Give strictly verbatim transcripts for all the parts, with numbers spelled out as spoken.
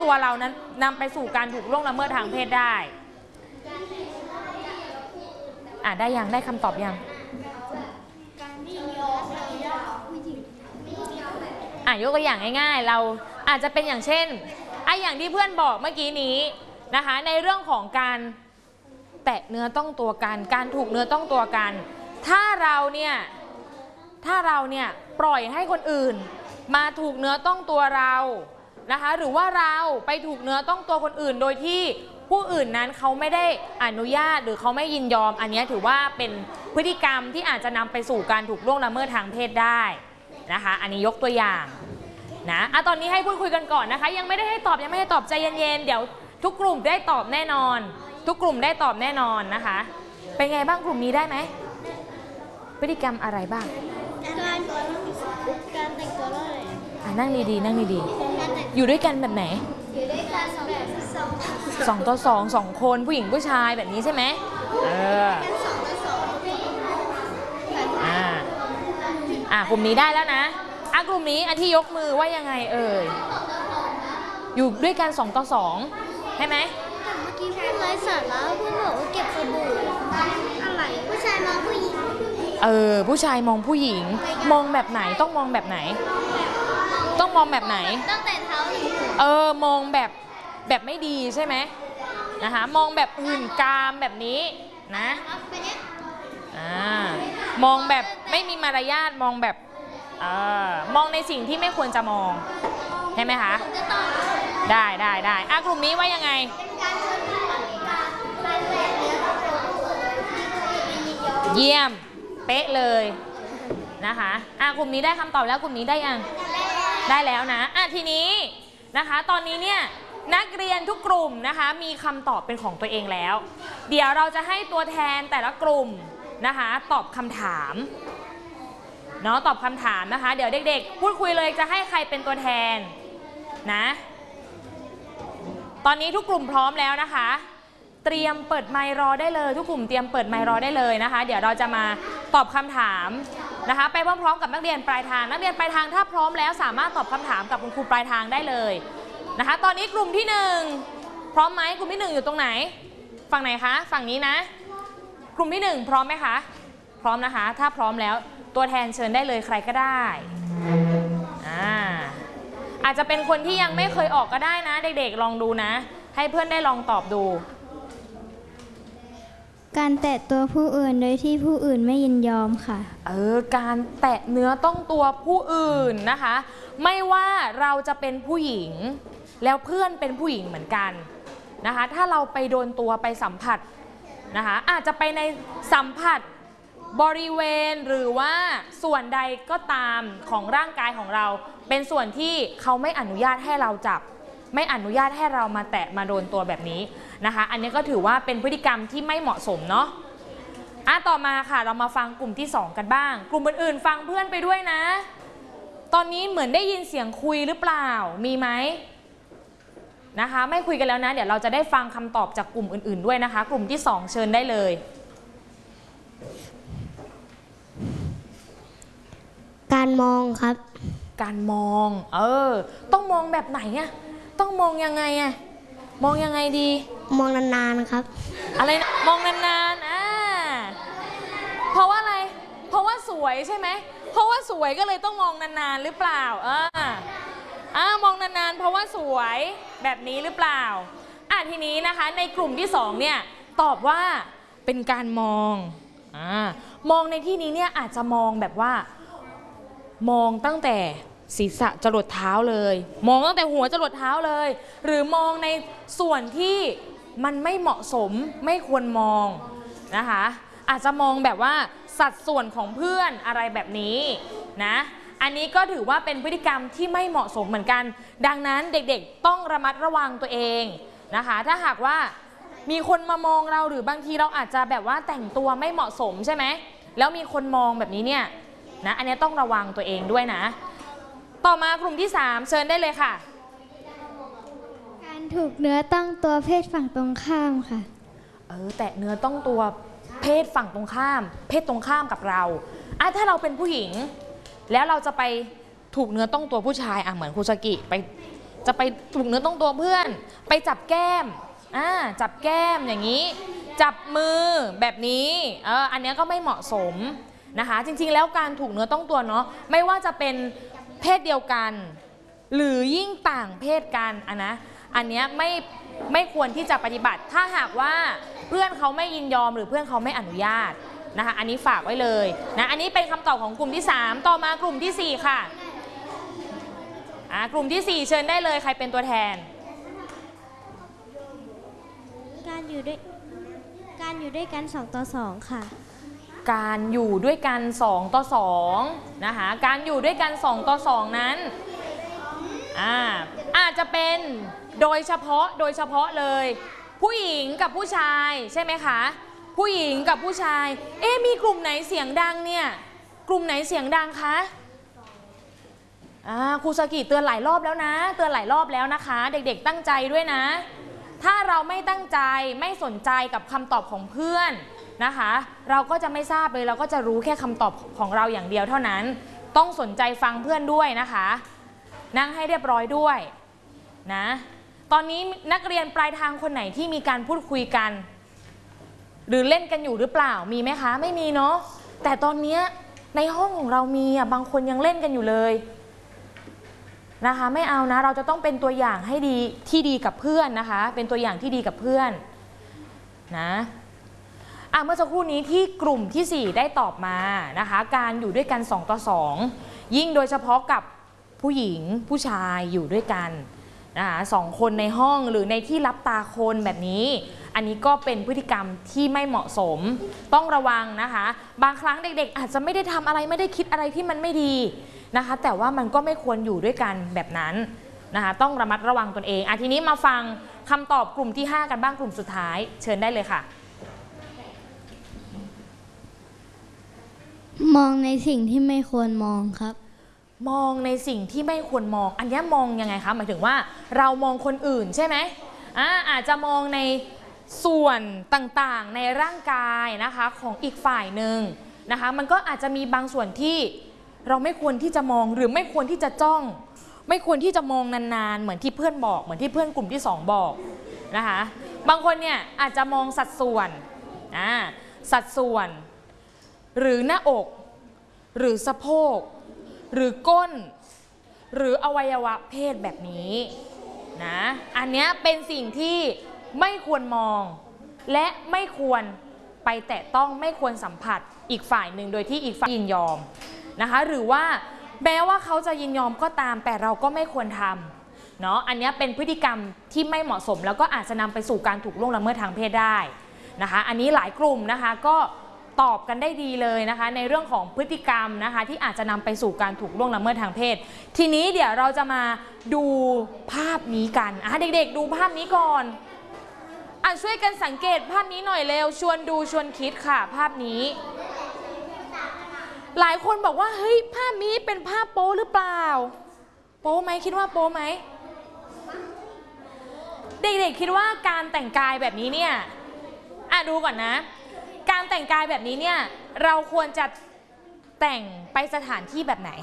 ตัวเรานั้นนำไปสู่การถูกล่วงละเมิดทางเพศได้อ่ะได้ยังได้คำตอบยังอ่ะยกตัวอย่างง่ายๆเราอาจจะเป็นอย่างเช่นไอ้อย่างที่เพื่อนบอกเมื่อกี้นี้นะคะในเรื่องของการแตะเนื้อต้องตัวกันการถูกเนื้อต้องตัวกันถ้าเราเนี่ยถ้าเราเนี่ยปล่อยให้คนอื่นมาถูกเนื้อต้องตัวเรานะคะหรือว่าเราไปถูกเนื้อต้องตัวคนอื่นโดยที่ผู้อื่นนั้นเขาไม่ได้อนุญาตหรือเขาไม่ยินยอมอันนี้ถือว่าเป็นพฤติกรรมที่อาจจะนำไปสู่การถูกล่วงละเมิดทางเพศได้นะคะอันนี้ยกตัวอย่างนะอ่ะตอนนี้ให้พูดคุยกันก่อนนะคะยังไม่ได้ให้ตอบยังไม่ให้ตอบใจเย็นๆเดี๋ยวทุกกลุ่มได้ตอบแน่นอนทุกกลุ่มได้ตอบแน่นอนนะคะเป็นไงบ้างกลุ่มนี้ได้ไหมพฤติกรรมอะไรบ้างการการแต่งตัวเลยอ่ะนั่งดีๆนั่งดีๆอยู่ด้วยกันแบบไหนอยู่ด้วยกันสองสองสองต่อสองสองคนผู้หญิงผู้ชายแบบนี้ใช่ไหมเออสองต่อสองอ่าอ่ะกลุ่มนี้ได้แล้วนะอ่ะกลุ่มนี้อันที่ยกมือว่ายังไงเอ่ยอยู่ด้วยกันสองต่อสองใช่ไหมแต่เมื่อกี้พูดไร้สาระพูดบอกว่าเก็บสบู่อะไรผู้ชายมองผู้หญิงเออผู้ชายมองผู้หญิงมองแบบไหนต้องมองแบบไหนต้องมองแบบไหนตั้งแต่เท้าถึงหัวเออมองแบบแบบไม่ดีใช่ไหมนะคะมองแบบหื่นกามแบบนี้นะอ่ามองแบบไม่มีมารยาทมองแบบเออมองในสิ่งที่ไม่ควรจะมองใช่ไหมคะได้ได้ได้อ่ะกลุ่มนี้ว่ายังไงเยี่ยมเป๊ะเลยนะคะอ่ะกลุ่มนี้ได้คำตอบแล้วกลุ่มนี้ได้ยังได้แล้วนะอ่ะทีนี้นะคะตอนนี้เนี่ยนักเรียนทุกกลุ่มนะคะมีคำตอบเป็นของตัวเองแล้วเดี๋ยวเราจะให้ตัวแทนแต่ละกลุ่มนะคะตอบคำถามเนาะตอบคำถามนะคะเดี๋ยวเด็กๆพูดคุยเลยจะให้ใครเป็นตัวแทนนะตอนนี้ทุกกลุ่มพร้อมแล้วนะคะเตรียมเปิดไมค์รอได้เลยทุกกลุ่มเตรียมเปิดไมค์รอได้เลยนะคะเดี๋ยวเราจะมาตอบคำถามนะคะไปพร้อมๆกับนักเรียนปลายทางนักเรียนปลายทางถ้าพร้อมแล้วสามารถตอบคำถามกับคุณครูปลายทางได้เลยนะคะตอนนี้กลุ่มที่หนึ่งพร้อมไหมกลุ่มที่หนึ่งอยู่ตรงไหนฝั่งไหนคะฝั่งนี้นะกลุ่มที่หนึ่งพร้อมไหมคะพร้อมนะคะถ้าพร้อมแล้วตัวแทนเชิญได้เลยใครก็ได้อ่าอาจจะเป็นคนที่ยังไม่เคยออกก็ได้นะเด็กๆลองดูนะให้เพื่อนได้ลองตอบดูการแตะตัวผู้อื่นโดยที่ผู้อื่นไม่ยินยอมค่ะเออการแตะเนื้อต้องตัวผู้อื่นนะคะไม่ว่าเราจะเป็นผู้หญิงแล้วเพื่อนเป็นผู้หญิงเหมือนกันนะคะถ้าเราไปโดนตัวไปสัมผัสนะคะอาจจะไปในสัมผัสบริเวณหรือว่าส่วนใดก็ตามของร่างกายของเราเป็นส่วนที่เขาไม่อนุญาตให้เราจับไม่อนุญาตให้เรามาแตะมาโดนตัวแบบนี้นะคะอันนี้ก็ถือว่าเป็นพฤติกรรมที่ไม่เหมาะสมเนาะอ่ะต่อมาค่ะเรามาฟังกลุ่มที่สองกันบ้างกลุ่มอื่นๆฟังเพื่อนไปด้วยนะตอนนี้เหมือนได้ยินเสียงคุยหรือเปล่ามีไหมนะคะไม่คุยกันแล้วนะเดี๋ยวเราจะได้ฟังคำตอบจากกลุ่มอื่นๆด้วยนะคะกลุ่มที่สองเชิญได้เลยการมองครับการมองเออต้องมองแบบไหนอะต้องมองยังไงอะมองยังไงดีมองนานๆครับอะไรนะมองนานๆอ่าเพราะว่าอะไรเพราะว่าสวยใช่ไหมเพราะว่าสวยก็เลยต้องมองนานๆหรือเปล่าอ่าอ่ามองนานๆเพราะว่าสวยแบบนี้หรือเปล่าอ่ะทีนี้นะคะในกลุ่มที่สองเนี่ยตอบว่าเป็นการมองอ่ามองในที่นี้เนี่ยอาจจะมองแบบว่ามองตั้งแต่ศีรษะจรดเท้าเลยมองตั้งแต่หัวจรดเท้าเลยหรือมองในส่วนที่มันไม่เหมาะสมไม่ควรมองนะคะอาจจะมองแบบว่าสัดส่วนของเพื่อนอะไรแบบนี้นะอันนี้ก็ถือว่าเป็นพฤติกรรมที่ไม่เหมาะสมเหมือนกันดังนั้นเด็กๆต้องระมัดระวังตัวเองนะคะถ้าหากว่ามีคนมามองเราหรือบางทีเราอาจจะแบบว่าแต่งตัวไม่เหมาะสมใช่ไหมแล้วมีคนมองแบบนี้เนี่ยนะอันนี้ต้องระวังตัวเองด้วยนะต่อมากลุ่มที่สามเชิญได้เลยค่ะการถูกเนื้อต้องตัวเพศฝั่งตรงข้ามค่ะเออแตะเนื้อต้องตัวเพศฝั่งตรงข้ามเพศตรงข้ามกับเราอ่ะถ้าเราเป็นผู้หญิงแล้วเราจะไปถูกเนื้อต้องตัวผู้ชายอ่ะเหมือนครูสกิไปจะไปถูกเนื้อต้องตัวเพื่อนไปจับแก้มอ่าจับแก้มอย่างนี้จับมือแบบนี้เอออันนี้ก็ไม่เหมาะสมนะคะจริงๆแล้วการถูกเนื้อต้องตัวเนาะไม่ว่าจะเป็นเพศเดียวกันหรือยิ่งต่างเพศกันอ่ะนะอันนี้ไม่ไม่ควรที่จะปฏิบัติถ้าหากว่าเพื่อนเขาไม่ยินยอมหรือเพื่อนเขาไม่อนุญาตนะคะอันนี้ฝากไว้เลยนะอันนี้เป็นคำตอบของกลุ่มที่สามต่อมากลุ่มที่สี่ค่ะอ่ากลุ่มที่สี่เชิญได้เลยใครเป็นตัวแทนการอยู่ด้วยการอยู่ด้วยกันสองต่อสองค่ะการอยู่ด้วยกันสองต่อสองนะคะการอยู่ด้วยกันสองต่อสองนั้นอ่าอาจจะเป็นโดยเฉพาะโดยเฉพาะเลยผู้หญิงกับผู้ชายใช่ไหมคะผู้หญิงกับผู้ชายเอ๊ะมีกลุ่มไหนเสียงดังเนี่ยกลุ่มไหนเสียงดังคะอ่าครูสกิเตือนหลายรอบแล้วนะเตือนหลายรอบแล้วนะคะเด็กๆตั้งใจด้วยนะถ้าเราไม่ตั้งใจไม่สนใจกับคำตอบของเพื่อนนะคะเราก็จะไม่ทราบเลยเราก็จะรู้แค่คำตอบของเราอย่างเดียวเท่านั้นต้องสนใจฟังเพื่อนด้วยนะคะนั่งให้เรียบร้อยด้วยนะตอนนี้นักเรียนปลายทางคนไหนที่มีการพูดคุยกันหรือเล่นกันอยู่หรือเปล่ามีไหมคะไม่มีเนาะแต่ตอนนี้ในห้องของเรามีอ่ะบางคนยังเล่นกันอยู่เลยนะคะไม่เอานะเราจะต้องเป็นตัวอย่างให้ดีที่ดีกับเพื่อนนะคะเป็นตัวอย่างที่ดีกับเพื่อนนะอ่ะเมื่อสักครู่นี้ที่กลุ่มที่สี่ได้ตอบมานะคะการอยู่ด้วยกันสองต่อสองยิ่งโดยเฉพาะกับผู้หญิงผู้ชายอยู่ด้วยกันนะคะสองคนในห้องหรือในที่รับตาคนแบบนี้อันนี้ก็เป็นพฤติกรรมที่ไม่เหมาะสมต้องระวังนะคะบางครั้งเด็กๆอาจจะไม่ได้ทำอะไรไม่ได้คิดอะไรที่มันไม่ดีนะคะแต่ว่ามันก็ไม่ควรอยู่ด้วยกันแบบนั้นนะคะต้องระมัดระวังตนเองอ่ะทีนี้มาฟังคำตอบกลุ่มที่ห้ากันบ้างกลุ่มสุดท้ายเชิญได้เลยค่ะมองในสิ่งที่ไม่ควรมองครับมองในสิ่งที่ไม่ควรมองอันนี้มองยังไงคะหมายถึงว่าเรามองคนอื่นใช่ไหมอ่าอาจจะมองในส่วนต่างๆในร่างกายนะคะของอีกฝ่ายหนึ่งนะคะมันก็อาจจะมีบางส่วนที่เราไม่ควรที่จะมองหรือไม่ควรที่จะจ้องไม่ควรที่จะมองนานๆเหมือนที่เพื่อนบอกเหมือนที่เพื่อนกลุ่มที่สองบอกนะคะบางคนเนี่ยอาจจะมองสัดส่วนอ่าสัดส่วนหรือหน้าอกหรือสะโพกหรือก้นหรืออวัยวะเพศแบบนี้นะอันนี้เป็นสิ่งที่ไม่ควรมองและไม่ควรไปแตะต้องไม่ควรสัมผัสอีกฝ่ายหนึ่งโดยที่อีกฝ่ายยินยอมนะคะหรือว่าแม้ว่าเขาจะยินยอมก็ตามแต่เราก็ไม่ควรทำเนาะอันนี้เป็นพฤติกรรมที่ไม่เหมาะสมแล้วก็อาจจะนำไปสู่การถูกล่วงละเมิดทางเพศได้นะคะอันนี้หลายกลุ่มนะคะก็ตอบกันได้ดีเลยนะคะในเรื่องของพฤติกรรมนะคะที่อาจจะนำไปสู่การถูกล่วงละเมิดทางเพศทีนี้เดี๋ยวเราจะมาดูภาพนี้กันอ่ะเด็กๆดูภาพนี้ก่อนอ่ะช่วยกันสังเกตภาพนี้หน่อยเร็วชวนดูชวนคิดค่ะภาพนี้หลายคนบอกว่าเฮ้ยภาพนี้เป็นภาพโป๊หรือเปล่าโป๊ไหมคิดว่าโป๊ไหมเด็กๆคิดว่าการแต่งกายแบบนี้เนี่ยอ่ะดูก่อนนะการแต่งกายแบบนี้เนี่ยเราควรจะแต่งไปสถานที่แบบไหน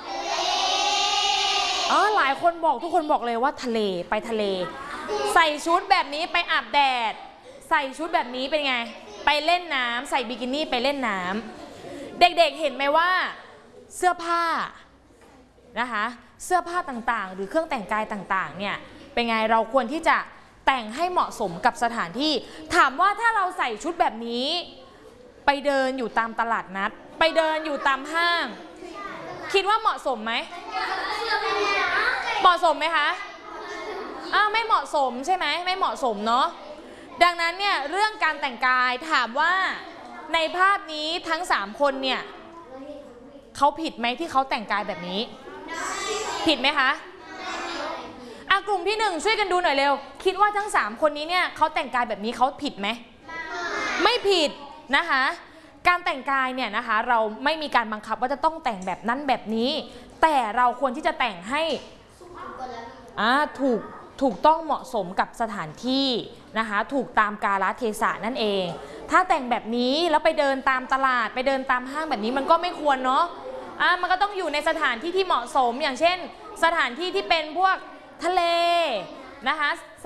อ๋อหลายคนบอกทุกคนบอกเลยว่าทะเลไปทะเลใส่ชุดแบบนี้ไปอาบแดดใส่ชุดแบบนี้เป็นไงไปเล่นน้ำใส่บิกินี่ไปเล่นน้ำเด็กๆเห็นไหมว่าเสื้อผ้านะคะเสื้อผ้าต่างๆหรือเครื่องแต่งกายต่างๆเนี่ยเป็นไงเราควรที่จะแต่งให้เหมาะสมกับสถานที่ถามว่าถ้าเราใส่ชุดแบบนี้ไปเดินอยู่ตามตลาดนัดไปเดินอยู่ตามห้างคิดว่าเหมาะสมไหมเหมาะสมไหมคะอ้าวไม่เหมาะสมใช่ไหมไม่เหมาะสมเนาะดังนั้นเนี่ยเรื่องการแต่งกายถามว่าในภาพนี้ทั้งสามคนเนี่ยเขาผิดไหมที่เขาแต่งกายแบบนี้ผิดไหมคะอ่ะกลุ่มที่หนึ่งช่วยกันดูหน่อยเร็วคิดว่าทั้งสามคนนี้เนี่ยเขาแต่งกายแบบนี้เขาผิดไหมไม่ผิดนะคะการแต่งกายเนี่ยนะคะเราไม่มีการบังคับว่าจะต้องแต่งแบบนั้นแบบนี้แต่เราควรที่จะแต่งให้อ่าถูกถูกต้องเหมาะสมกับสถานที่นะคะถูกตามกาลเทศะนั่นเองถ้าแต่งแบบนี้แล้วไปเดินตามตลาดไปเดินตามห้างแบบนี้มันก็ไม่ควรเนาะอ่ะมันก็ต้องอยู่ในสถานที่ที่เหมาะสมอย่างเช่นสถานที่ที่เป็นพวกทะเลนะคะ